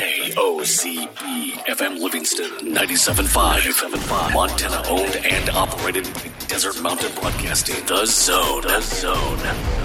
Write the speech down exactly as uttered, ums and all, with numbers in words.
K O Z B F M Livingston ninety-seven point five. Montana owned and operated by Desert Mountain Broadcasting. The Zone. The Zone.